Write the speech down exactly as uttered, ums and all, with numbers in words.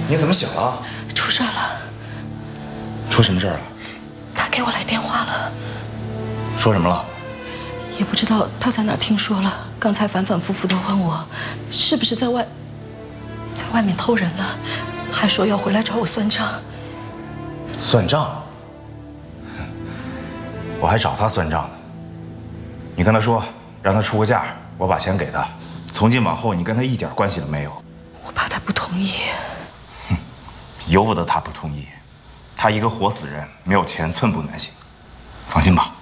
你怎么醒了？ 出事了。 出什么事了？ 他给我来电话了。 说什么了？ 也不知道他在哪儿听说了。刚才反反复复的问我，是不是在外，在外面偷人了，还说要回来找我算账。 算账？我还找他算账呢。你跟他说，让他出个价，我把钱给他。从今往后，你跟他一点关系都没有。 我怕他不同意。 哼，由不得他不同意。他一个活死人，没有钱寸步难行。放心吧。